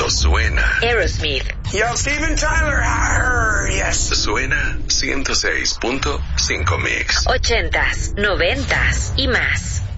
suena. Aerosmith. Yo, Steven Tyler. Yes. Suena 106.5 Mix. 80s, 90s y más.